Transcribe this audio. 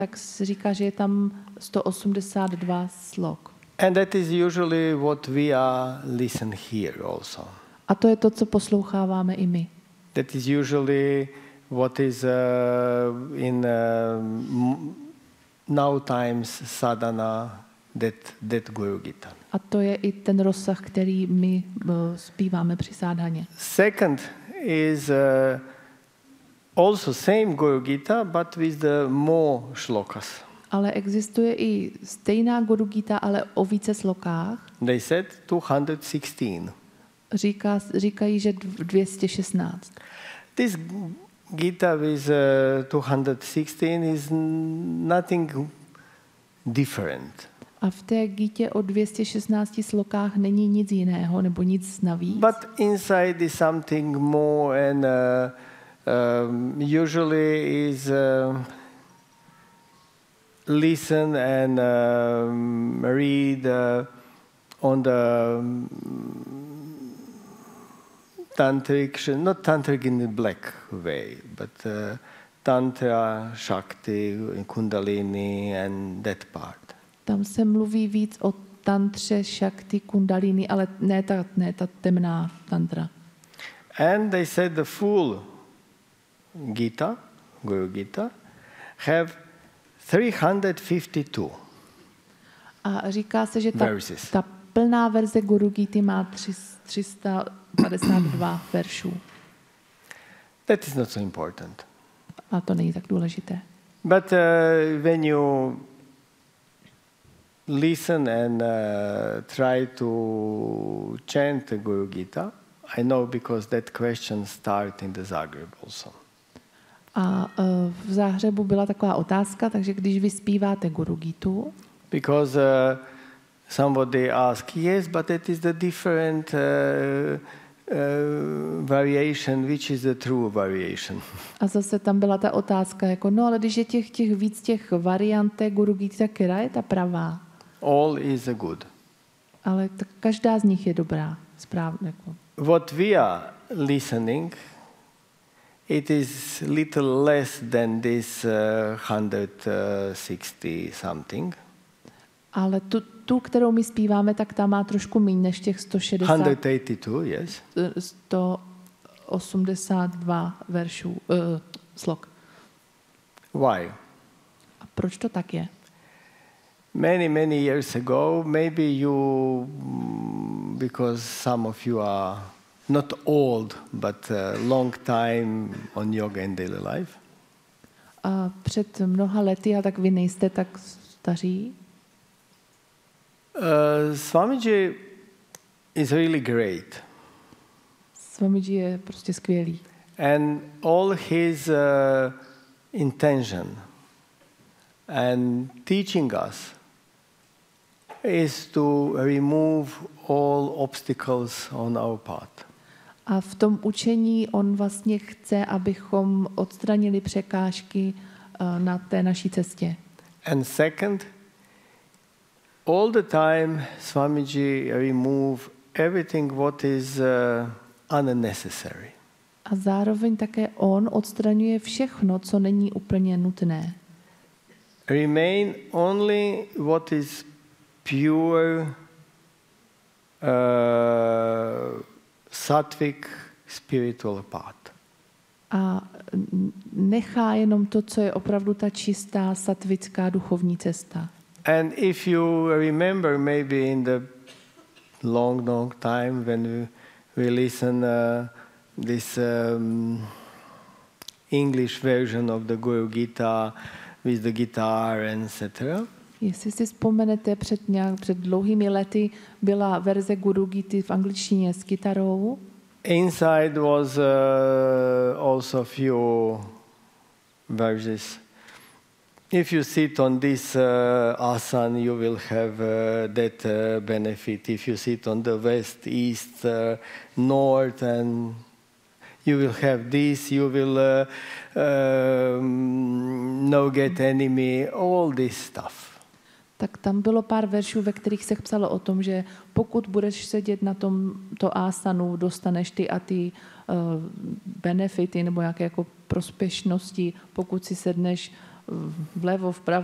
tak se říká, že je tam 182 slok. And that is usually what we are listen here also. A to je to, co posloucháváme i my. That is usually what is in now times sadhana, that Guru Gita. A to je i ten rozsah, který my zpíváme při sádhaně. Second is also same Guru Gita, but with the more shlokas. Ale existuje i stejná Guru Gita, ale o více slokách. They said 216. Říkají, že 216. This Gita with 216 is nothing different. A v té Gítě o 216 slokách není nic jiného, nebo nic navíc. But inside is something more, and usually is listen and read on the tantric, not tantric in the black way, but tantra, shakti, kundalini and that part. Tam se mluví víc o tantře, šakti, kundalini, ale ne ta temná tantra. And they said the full Gita, Guru Gita, have 352. A říká se, že verses. Ta plná verze Guru Gity má 352 veršů. That is not so important. A to není tak důležité. But when you listen and try to chant the Guru Gita, I know because that question started in the Zagreb also. A v Záhřebu byla taková otázka, takže když vy zpíváte Guru Gitu, because somebody asked, yes, but that is the different variation, which is the true variation. A zase tam byla ta otázka, jako, no ale když je těch víc těch variant té Guru Gity, tak která je ta pravá? All is a good. Ale každá z nich je dobrá, správně. Jako. What we are listening, it is little less than this 160 something. Ale tu, kterou my zpíváme, tak ta má trošku méně než těch 160. 182, yes. 182 veršů, slok. Why? A proč to tak je? Many years ago, maybe you, because some of you are not old, but long time on yoga and daily life. A před mnoha lety, a tak vy nejste tak staří. Swamiji is really great. Swamiji je prostě skvělý. And all his intention and teaching us is to remove all obstacles on our path. A v tom učení on vlastně chce, abychom odstranili překážky na té naší cestě. And second, all the time Swamiji remove everything what is unnecessary. A zároveň také on odstraňuje všechno, co není úplně nutné. Remain only what is pure sattvic spiritual path. A nechá jenom to, co je opravdu ta čistá sattvická duchovní cesta. And if you remember maybe in the long time when we listen this English version of the Guru Gita with the guitar and etc. Jestli si vzpomenete, před dlouhými lety byla verze Guru Gity v angličtině s kytarou. Inside was also few verses. If you sit on this asana, you will have that benefit. If you sit on the west, east, north, and you will have this, you will no get enemy, all this stuff. Tak tam bylo pár veršů, ve kterých se psalo o tom, že pokud budeš sedět na tomto asanu, dostaneš ty a ty benefity nebo nějaké jako prospěšnosti, pokud si sedneš vlevo, vpravo,